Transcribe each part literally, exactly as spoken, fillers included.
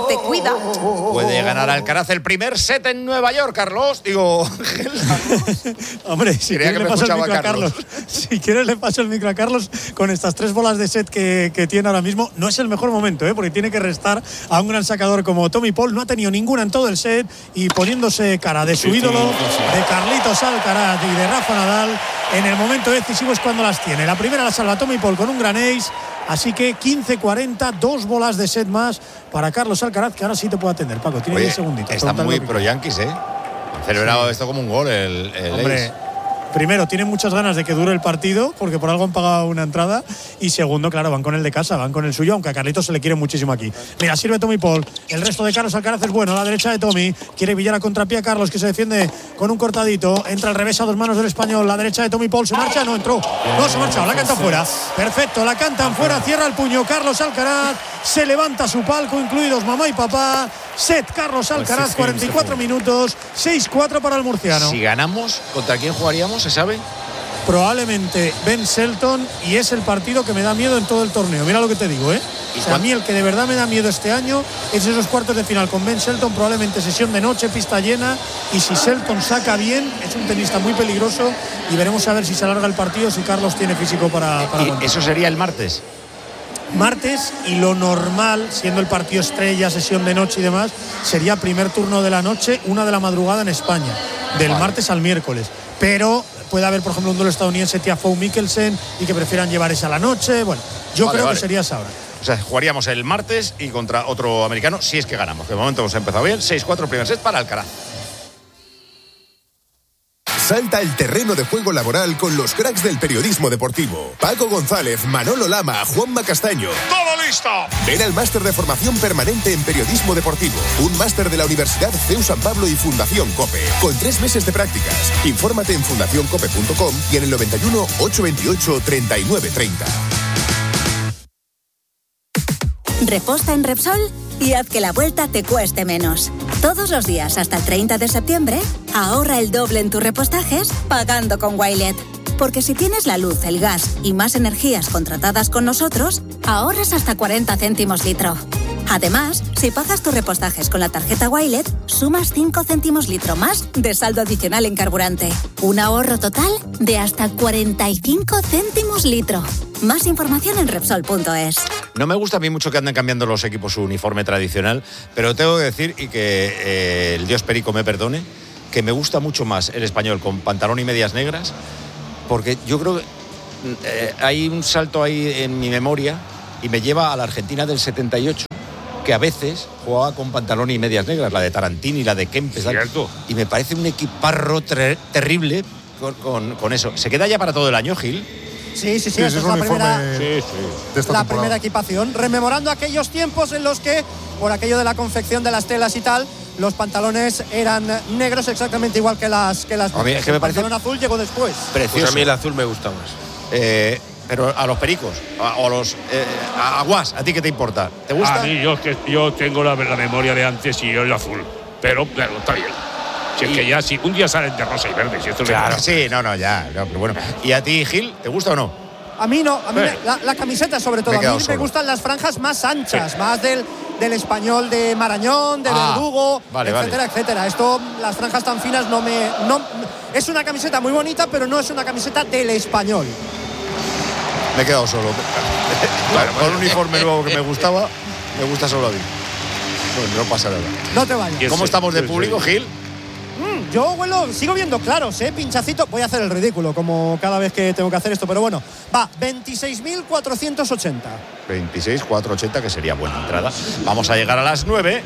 te cuida. Puede ganar Alcaraz el primer set en Nueva York, Carlos. Digo, hombre, si Creía quieres que le me paso el escuchaba micro a Carlos. Carlos. Si quieres le paso el micro a Carlos con estas tres bolas de set que, que tiene ahora mismo. No es el mejor momento, ¿eh? Porque tiene que restar a un gran sacador como Tommy Paul. No ha tenido ninguna en todo el set y poniéndose cara de su sí, ídolo, sí, sí. de Carlitos Alcaraz y de Rafa Nadal. En el momento decisivo es cuando las tiene. La primera la salva Tommy Paul con un gran ace. Así que quince cuarenta, dos bolas de set más para Carlos Alcaraz, que ahora sí te puede atender. Paco, tiene oye, diez segunditos. está muy que... pro Yankees, ¿eh? Han celebrado sí. esto como un gol, el, el Hombre, ace. Primero, tienen muchas ganas de que dure el partido, porque por algo han pagado una entrada. Y segundo, claro, van con el de casa, van con el suyo, aunque a Carlitos se le quiere muchísimo aquí. Mira, sirve Tommy Paul. El resto de Carlos Alcaraz es bueno. A la derecha de Tommy. Quiere billar a contrapié a Carlos, que se defiende con un cortadito. Entra al revés a dos manos del español. La derecha de Tommy Paul. ¿Se marcha? No, entró. No, se ha marchado. La canta fuera. Perfecto, la cantan fuera. Cierra el puño Carlos Alcaraz. Se levanta su palco, incluidos mamá y papá. Set Carlos Alcaraz, cuarenta y cuatro minutos. seis cuatro para el murciano. Si ganamos, ¿contra quién jugaríamos? ¿Se sabe? Probablemente Ben Shelton, y es el partido que me da miedo en todo el torneo. Mira lo que te digo, ¿eh? O sea, a mí el que de verdad me da miedo este año es esos cuartos de final con Ben Shelton, probablemente sesión de noche, pista llena, y si Shelton saca bien, es un tenista muy peligroso, y veremos a ver si se alarga el partido, si Carlos tiene físico para... para ¿Y eso sería el martes? Martes, y lo normal, siendo el partido estrella, sesión de noche y demás, sería primer turno de la noche, una de la madrugada en España, del vale. martes al miércoles. Pero puede haber, por ejemplo, un duelo estadounidense Tiafoe Mikkelsen y que prefieran llevar esa a la noche. Bueno, yo vale, creo vale. que sería esa hora. O sea, jugaríamos el martes y contra otro americano, si es que ganamos. De momento hemos empezado bien, seis cuatro primer set para Alcaraz. Salta el terreno de juego laboral con los cracks del periodismo deportivo. Paco González, Manolo Lama, Juanma Castaño. ¡Todo listo! Ven al máster de formación permanente en periodismo deportivo. Un máster de la Universidad C E U San Pablo y Fundación COPE. Con tres meses de prácticas. Infórmate en fundación cope punto com y en el noventa y uno, ochocientos veintiocho, treinta y nueve treinta. Reposta en Repsol y haz que la vuelta te cueste menos. Todos los días hasta el treinta de septiembre, ahorra el doble en tus repostajes pagando con Wilet. Porque si tienes la luz, el gas y más energías contratadas con nosotros, ahorras hasta cuarenta céntimos litro. Además, si pagas tus repostajes con la tarjeta Wilet, sumas cinco céntimos litro más de saldo adicional en carburante. Un ahorro total de hasta cuarenta y cinco céntimos litro. Más información en Repsol punto es. No me gusta a mí mucho que anden cambiando los equipos su uniforme tradicional, pero tengo que decir, y que eh, el dios Perico me perdone, que me gusta mucho más el español con pantalón y medias negras, porque yo creo que eh, hay un salto ahí en mi memoria y me lleva a la Argentina del setenta y ocho, que a veces jugaba con pantalón y medias negras, la de Tarantini, la de Kempes, y me parece un equiparro ter- terrible con, con, con eso. ¿Se queda ya para todo el año, Gil? Sí, sí, sí, sí, esa es, es la, primera, sí, sí. De esta la primera equipación, rememorando aquellos tiempos en los que, por aquello de la confección de las telas y tal, los pantalones eran negros exactamente igual que las que las. A mí es que me el parece pantalón azul llegó después. Precioso. Pues a mí el azul me gusta más. Eh, pero a los pericos, a, o a los eh, a Guas, ¿a ti qué te importa? ¿Te gusta? A mí, yo, que, yo tengo la, la memoria de antes y yo el azul, pero claro, está bien. Si es que ya, si un día salen de rosa y verde, si esto claro, le... sí, no, no, ya, no, pero bueno. ¿Y a ti, Gil, te gusta o no? A mí no, a mí eh. me, la, la camiseta sobre todo, me a mí solo. me gustan las franjas más anchas, sí. más del, del español de Marañón, de ah, Verdugo, vale, etcétera, vale. etcétera. Esto, las franjas tan finas no me... No, es una camiseta muy bonita, pero no es una camiseta del español. Me he quedado solo. Claro, con un uniforme nuevo que me gustaba, me gusta solo a mí. No, no pasa nada. No te vayas. ¿Cómo estamos de público, Gil? Mm, yo huelo, sigo viendo claros, ¿eh? Pinchacito. Voy a hacer el ridículo, como cada vez que tengo que hacer esto, pero bueno. Va, veintiséis mil cuatrocientos ochenta. veintiséis mil cuatrocientos ochenta, que sería buena entrada. Vamos a llegar a las nueve.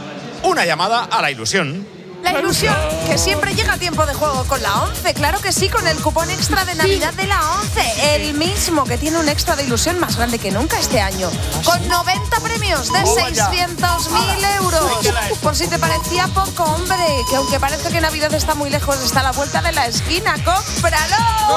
Una llamada a la ilusión. La ilusión, que siempre llega a tiempo de juego con la ONCE, claro que sí, con el cupón extra de Navidad de la ONCE, el mismo que tiene un extra de ilusión más grande que nunca este año, con noventa premios de seiscientos mil euros. Por si te parecía poco, hombre, que aunque parezca que Navidad está muy lejos, está a la vuelta de la esquina. ¡Cómpralo!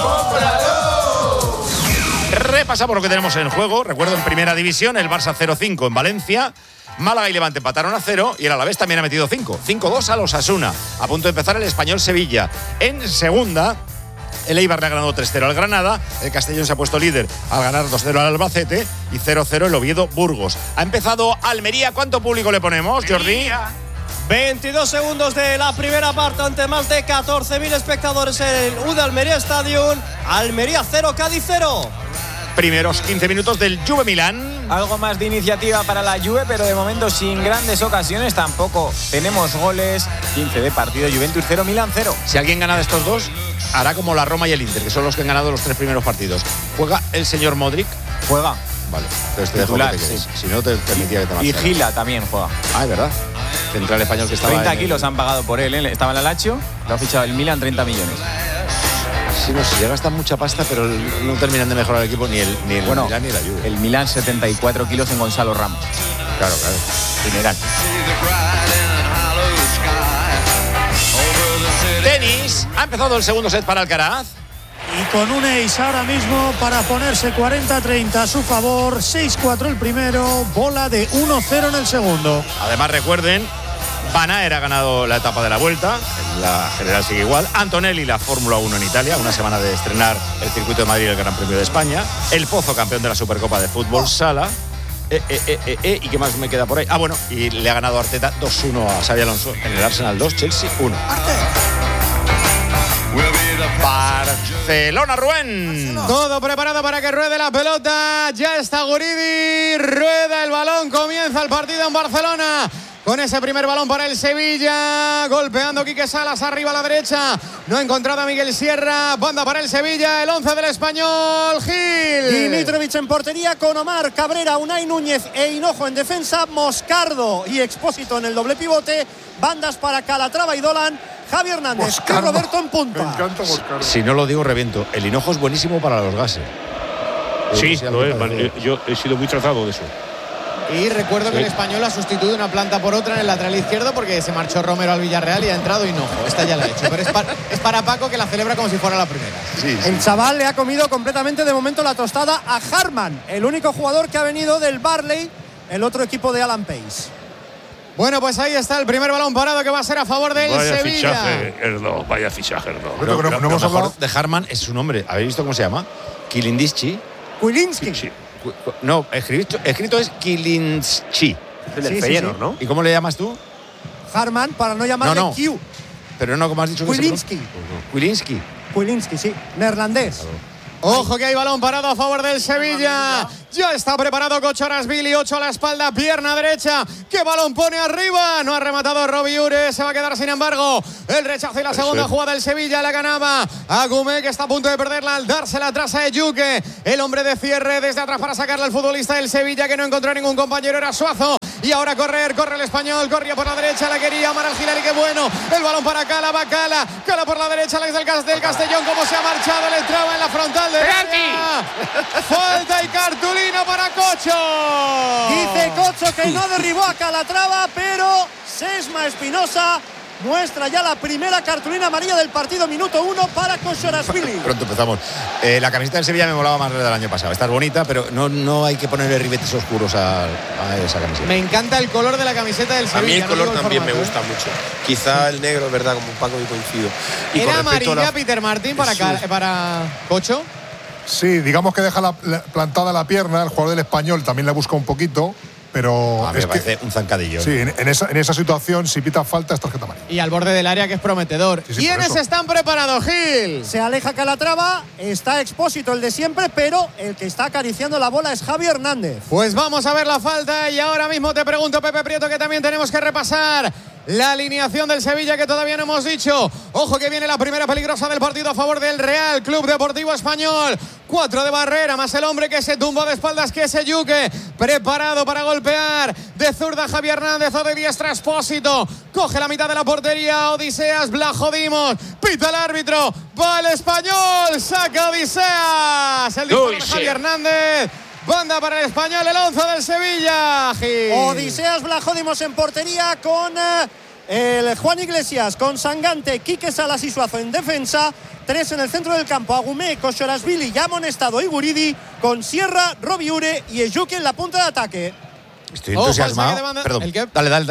¡Cómpralo! Repasamos lo que tenemos en juego. Recuerdo, en primera división, el Barça cero cinco en Valencia. Málaga y Levante empataron a cero y el Alavés también ha metido cinco. cinco dos a los Osasuna. A punto de empezar el Español Sevilla. En segunda, El Eibar le ha ganado tres cero al Granada. El Castellón se ha puesto líder al ganar dos cero al Albacete. Y cero cero el Oviedo Burgos. Ha empezado Almería. ¿Cuánto público le ponemos, Jordi? veintidós segundos de la primera parte ante más de catorce mil espectadores en el U D Almería Stadium. Almería cero, Cádiz cero. Primeros quince minutos del Juve Milán. Algo más de iniciativa para la Juve, pero de momento sin grandes ocasiones. Tampoco tenemos goles. quince de partido, Juventus cero, Milán cero. Si alguien gana de estos dos, hará como la Roma y el Inter, que son los que han ganado los tres primeros partidos. ¿Juega el señor Modric? Juega. Vale, entonces te dejo que te quedes. Sí. Si no, te permitía que te marcharas. Y Gila también juega. Ah, es verdad. Central español que estaba treinta en kilos el... han pagado por él, ¿eh? Estaba en la Lazio, lo ha fichado el Milan, treinta millones. Sí, no, se gastan mucha pasta, pero no terminan de mejorar el equipo ni el, ni el bueno, Milan ni la Juve. El Milan, setenta y cuatro kilos en Gonzalo Ramos. Claro, claro. General. Tenis. Ha empezado el segundo set para Alcaraz. Y con un ace ahora mismo para ponerse cuarenta treinta a su favor. seis cuatro el primero, bola de uno cero en el segundo. Además, recuerden, Van Aert ha ganado la etapa de la Vuelta, la general sigue igual. Antonelli la Fórmula uno en Italia, una semana de estrenar el Circuito de Madrid y el Gran Premio de España. El Pozo, campeón de la Supercopa de Fútbol Sala. Eh, eh, eh, eh, eh, ¿Y qué más me queda por ahí? Ah, bueno, y le ha ganado Arteta dos uno a Xabi Alonso en el Arsenal dos, Chelsea uno. Barcelona, Rubén. Todo preparado para que ruede la pelota. Ya está Guridi. Rueda el balón. Comienza el partido en Barcelona. Con ese primer balón para el Sevilla. Golpeando Quique Salas arriba a la derecha. No ha encontrado a Miguel Sierra. Banda para el Sevilla. El once del Español. Gil. Dimitrovic en portería con Omar, Cabrera, Unai Núñez e Hinojo en defensa. Moscardo y Expósito en el doble pivote. Bandas para Calatrava y Dolan. Javi Hernández Moscardo. Y Roberto en punta. Me encanta Moscardo. Si no lo digo, reviento. El Hinojo es buenísimo para los gases. Sí, lo es. Yo he sido muy tratado de eso. Y recuerdo sí. que el Español ha sustituido una planta por otra en el lateral izquierdo porque se marchó Romero al Villarreal y ha entrado Hinojo. Esta ya la ha hecho, pero es para, es para Paco, que la celebra como si fuera la primera. Sí, sí. El chaval le ha comido completamente de momento la tostada a Harman, el único jugador que ha venido del Barley, el otro equipo de Alan Pace. Bueno, pues ahí está el primer balón parado que va a ser a favor del vaya Sevilla. Fichaje, Erdo, vaya fichaje, Erdo. Pero, pero, pero, no lo mejor de Harman es su nombre. ¿Habéis visto cómo se llama? Kilindischi. Kulinski. Sí. No, escrito, escrito es Kilinski. El del sí, Feyenoord, sí, sí. ¿no? ¿Y cómo le llamas tú? Harman, para no llamarle no, no. Q. Pero no, como has dicho. Kulinski. Kulinski. Kulinski, sí. Neerlandés. Ojo que hay balón parado a favor del Sevilla. Ya está preparado Kochorasvili, ocho a la espalda, pierna derecha. ¿Qué balón pone arriba? No ha rematado Robbie Ure, se va a quedar sin embargo. El rechazo y la segunda jugada del Sevilla la ganaba Agumé, que está a punto de perderla al dársela atrás a Ejuke. El hombre de cierre desde atrás para sacarle al futbolista del Sevilla, que no encontró ningún compañero, era Suazo. Y ahora correr, corre el español, corría por la derecha, la quería Amaral Gilali, qué bueno. El balón para Cala, va Cala, Cala por la derecha, Alex del, del Castellón, como se ha marchado, le entraba en la frontal de área. Falta y cartulina para Cocho. Dice Cocho que no derribó a Calatrava, pero Sesma Espinosa muestra ya la primera cartulina amarilla del partido, minuto uno para Kochorasvili. Pronto empezamos. Eh, la camiseta del Sevilla me molaba más del año pasado. Está bonita, pero no, no hay que ponerle ribetes oscuros a, a esa camiseta. Me encanta el color de la camiseta del Sevilla. A mí el color no también formato, me gusta ¿eh? mucho. Quizá el negro, es verdad, como Paco y coincido. Y ¿Era amarilla la... Peter Martín para, Cal, para Cocho? Sí, digamos que deja la, la, plantada la pierna. El jugador del Español también la busca un poquito. Pero a mí es me parece que, un zancadillo. Sí, en, en, esa, en esa situación, si pita falta, es tarjeta amarilla. Y al borde del área, que es prometedor. Sí, sí, ¿Quiénes están preparados, Gil? Se aleja Calatrava, está Expósito, el de siempre, pero el que está acariciando la bola es Javi Hernández. Pues vamos a ver la falta y ahora mismo te pregunto, Pepe Prieto, que también tenemos que repasar la alineación del Sevilla, que todavía no hemos dicho. Ojo que viene la primera peligrosa del partido a favor del Real Club Deportivo Español. Cuatro de barrera, más el hombre que se tumbó de espaldas, que es Ejuke. Preparado para golpear. De zurda Javi Hernández, o de diestra Expósito. Coge la mitad de la portería Odiseas Blahodimos. Pita el árbitro. Va el Español. Saca Odiseas. El disparo de Javi Hernández. Banda para el Español, el once del Sevilla. Gil. Odiseas Blahodimos en portería con eh, el Juan Iglesias, con Sangante, Quique Salas y Suazo en defensa. Tres en el centro del campo, Agumé, Kochorasvili, ya amonestado y Guridi, con Sierra, Robbie Ure y Ejuke en la punta de ataque. Estoy entusiasmado. Banda... Perdón, ¿El qué? dale, dale, dale.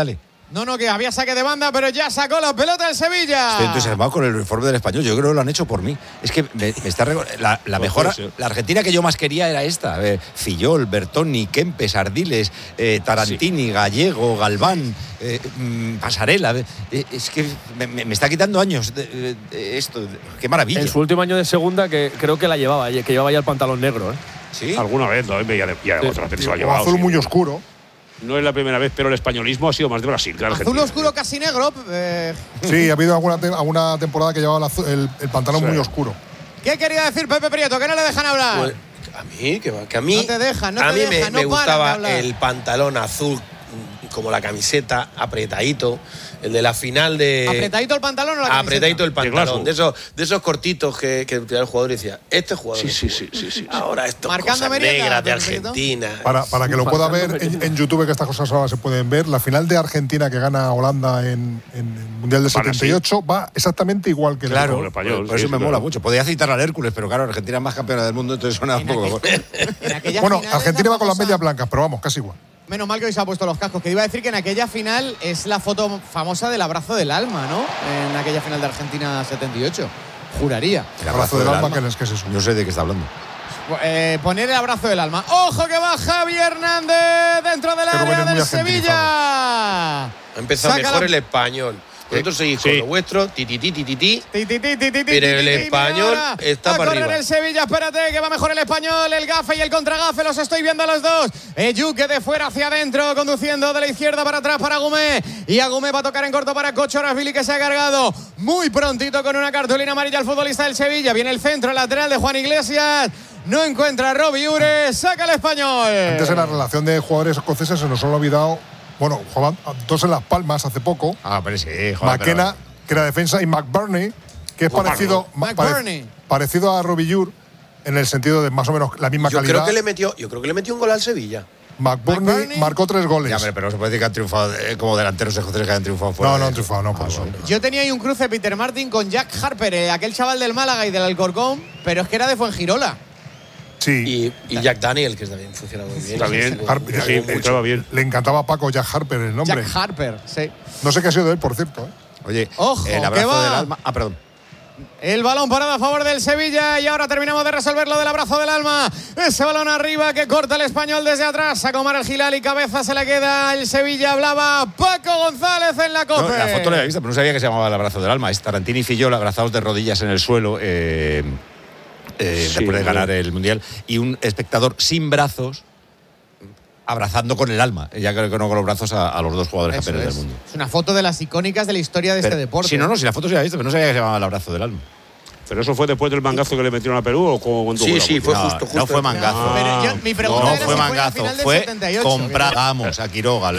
No, no, que había saque de banda, pero ya sacó la pelota el Sevilla. Estoy entusiasmado con el uniforme del Español. Yo creo que lo han hecho por mí. Es que me, me está la, la mejor, la Argentina que yo más quería era esta. Eh, Fillol, Bertoni, Kempes, Ardiles, eh, Tarantini, sí. Gallego, Galván, eh, mm, Pasarela. Eh, es que me, me está quitando años de, de, de esto. Qué maravilla. En su último año de segunda, que creo que la llevaba, que llevaba ya el pantalón negro. ¿eh? Sí. Alguna vez, ¿no? Ya, ya sí. Otra vez se lo ha llevado. Azul sí. muy oscuro. No es la primera vez, pero el españolismo ha sido más de Brasil que Azul oscuro casi negro. Eh. Sí, ha habido alguna, te alguna temporada que llevaba el, azul, el, el pantalón sí. muy oscuro. ¿Qué quería decir Pepe Prieto? Que no le dejan hablar. Pues, a mí, que, que a mí. No te dejan, no a te mí dejan, me, no me gustaba de el pantalón azul, como la camiseta, apretadito. El de la final de. ¿Apretadito el pantalón o la camiseta? Apretadito el pantalón. De esos, de esos cortitos que, que el jugador decía, este jugador. Sí, sí, sí, sí, sí. Ahora esto Marcando cosas merienda, negras de Argentina. Para, para que lo pueda ver en, en YouTube, que estas cosas ahora se pueden ver, la final de Argentina que gana Holanda en, en el Mundial del setenta y ocho va exactamente igual que el Claro, el español. Por eso sí, me sí, mola claro. mucho. Podía citar al Hércules, pero claro, Argentina es más campeona del mundo, entonces suena un poco. Bueno, Argentina va con las medias blancas, pero vamos, casi igual. Menos mal que hoy se ha puesto los cascos. Que iba a decir que en aquella final es la foto famosa del abrazo del alma, ¿no? En aquella final de Argentina setenta y ocho. Juraría. El abrazo del, del alma, alma. ¿Qué es, qué es eso? No sé de qué está hablando. Eh, poner el abrazo del alma. ¡Ojo que va Javi Hernández dentro del área del Sevilla! Ha empezado Sácala. mejor el español. Vosotros seguís sí. con lo vuestro, ti, ti, ti, ti, ti, ti. Pero el español está para arriba. el Sevilla, espérate, que va mejor el español, el gafe y el contragafe, los estoy viendo a los dos. Eyuque de fuera hacia adentro, conduciendo de la izquierda para atrás para Agumé. Y Agumé va a tocar en corto para Kochorashvili, que se ha cargado muy prontito con una cartulina amarilla al futbolista del Sevilla. Viene el centro, el lateral de Juan Iglesias. No encuentra a Robbie Ures, saca el español. Antes en la relación de jugadores escoceses se nos han olvidado. Bueno, jugaban dos en Las Palmas hace poco. Ah, pero sí, joder, McKenna, pero... que era defensa, y McBurney, que es parecido, pare, parecido a Robbie Ure en el sentido de más o menos la misma yo calidad. Creo que le metió, yo creo que le metió un gol al Sevilla. McBurney, McBurney marcó tres goles. Ya, pero no se puede decir que han triunfado eh, como delanteros escoceses que han triunfado fuera. No, no de... han triunfado, no, por ah, eso. Bueno. Yo tenía ahí un cruce Peter Martin con Jack Harper, eh, aquel chaval del Málaga y del Alcorcón, pero es que era de Fuengirola. Sí. Y, y Jack Daniel, que también funciona muy bien. También. Harper, sí, estaba bien. Le encantaba a Paco Jack Harper el nombre. Jack Harper, sí. No sé qué ha sido de él, por cierto. ¿eh? Oye, ojo, el abrazo del alma. Ah, perdón. El balón parado a favor del Sevilla y ahora terminamos de resolver lo del abrazo del alma. Ese balón arriba que corta el español desde atrás. A Omar el Gilal y cabeza se le queda el Sevilla. Hablaba Paco González en la COPE. No, la foto la había visto, pero no sabía que se llamaba el abrazo del alma. Es Tarantini y Fillol abrazados de rodillas en el suelo. Eh, Eh, sí, después de ganar bueno. el Mundial, y un espectador sin brazos abrazando con el alma, ya que no con los brazos a, a los dos jugadores campeones del mundo. Es una foto de las icónicas de la historia de pero, este deporte. Sí, no, no, si la foto se la había visto, pero no sabía que se llamaba el abrazo del alma. ¿Pero eso fue después del mangazo que le metieron a Perú o cuando Sí, sí, fue no, justo, justo. No fue mangazo. No, pero yo, mi pregunta no era fue si mangazo, fue, la final del fue setenta y ocho, comprar, vamos, a Quiroga.